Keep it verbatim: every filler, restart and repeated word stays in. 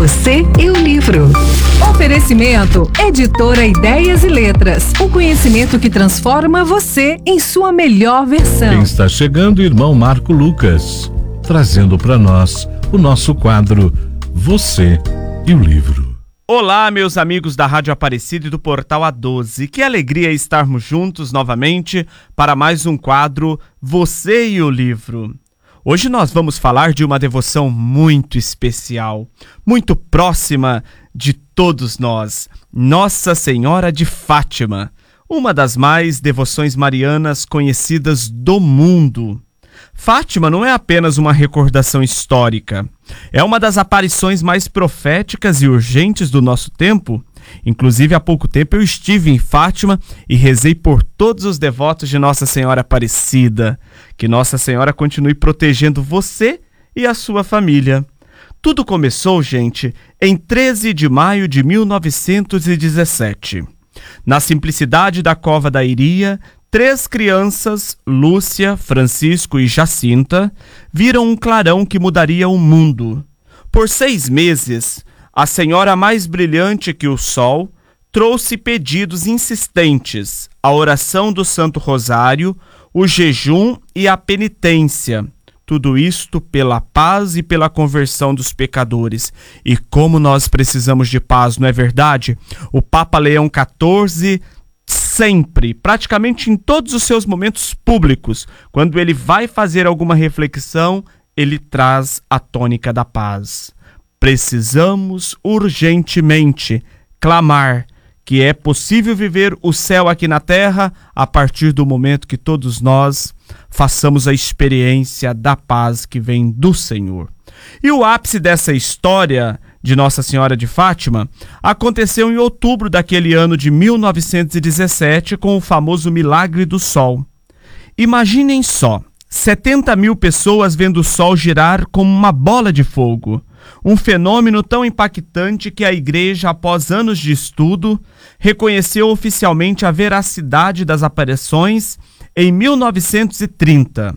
Você e o livro. Oferecimento Editora Ideias e Letras. O conhecimento que transforma você em sua melhor versão. Quem está chegando, irmão Marco Lucas, trazendo para nós o nosso quadro Você e o livro. Olá, meus amigos da Rádio Aparecida e do Portal A doze. Que alegria estarmos juntos novamente para mais um quadro Você e o livro. Hoje nós vamos falar de uma devoção muito especial, muito próxima de todos nós, Nossa Senhora de Fátima, uma das mais devoções marianas conhecidas do mundo. Fátima não é apenas uma recordação histórica, é uma das aparições mais proféticas e urgentes do nosso tempo. Inclusive, há pouco tempo eu estive em Fátima e rezei por todos os devotos de Nossa Senhora Aparecida. Que Nossa Senhora continue protegendo você e a sua família. Tudo começou, gente, em treze de maio de mil novecentos e dezessete. Na simplicidade da Cova da Iria, três crianças, Lúcia, Francisco e Jacinta, viram um clarão que mudaria o mundo. Por seis meses, a senhora mais brilhante que o sol trouxe pedidos insistentes, a oração do Santo Rosário, o jejum e a penitência. Tudo isto pela paz e pela conversão dos pecadores. E como nós precisamos de paz, não é verdade? O Papa Leão quatorze, sempre, praticamente em todos os seus momentos públicos, quando ele vai fazer alguma reflexão, ele traz a tônica da paz. Precisamos urgentemente clamar que é possível viver o céu aqui na terra a partir do momento que todos nós façamos a experiência da paz que vem do Senhor. E o ápice dessa história de Nossa Senhora de Fátima aconteceu em outubro daquele ano de mil novecentos e dezessete com o famoso Milagre do Sol. Imaginem só, setenta mil pessoas vendo o Sol girar como uma bola de fogo. Um fenômeno tão impactante que a Igreja, após anos de estudo, reconheceu oficialmente a veracidade das aparições em mil novecentos e trinta.